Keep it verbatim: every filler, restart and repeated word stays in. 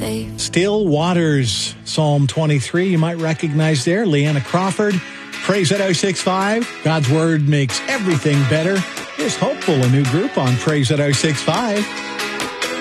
safe. Still Waters, Psalm twenty-three, you might recognize there. Leanna Crawford, Praise at oh six five. God's Word makes everything better. Here's Hopeful, a new group on Praise at oh six five.